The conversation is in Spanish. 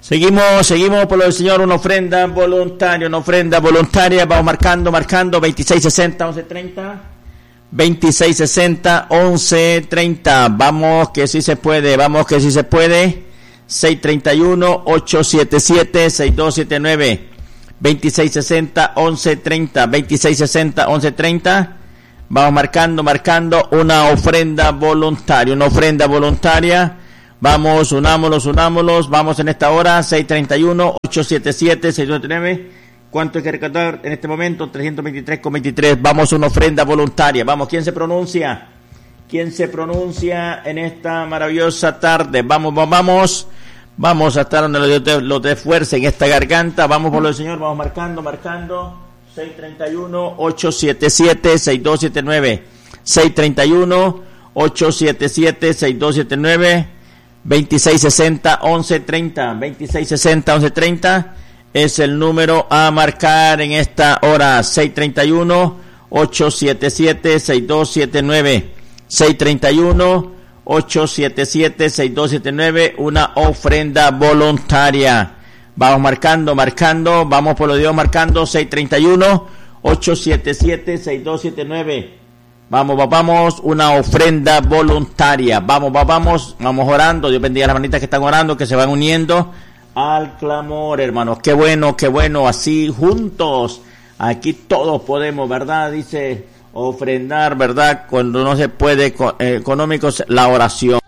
Seguimos por lo del Señor, una ofrenda voluntaria, vamos marcando, 2660, 1130, 2660, 1130, vamos que sí se puede, 631, 877, 6279, 2660, 1130, 2660, 1130, vamos marcando, una ofrenda voluntaria, vamos, unámonos, vamos en esta hora, 631, 877, 629, ¿cuánto hay que recaudar en este momento? 323,23, vamos, una ofrenda voluntaria, vamos, ¿quién se pronuncia en esta maravillosa tarde? Vamos a estar donde lo de fuerza en esta garganta, vamos por lo del Señor, vamos marcando, 631, 877, 6279, 631, 877, 6279, 2660, 1130, 2660, 1130 es el número a marcar en esta hora, 631, 877, 6279, 631, 877, 6279, una ofrenda voluntaria. Vamos marcando, vamos por lo de Dios marcando, 631, 877, 6279. Vamos, una ofrenda voluntaria. Vamos orando. Dios bendiga a las hermanitas que están orando, que se van uniendo al clamor, hermanos. Qué bueno, así juntos. Aquí todos podemos, ¿verdad? Dice, ofrendar, ¿verdad? Cuando no se puede económicos, la oración.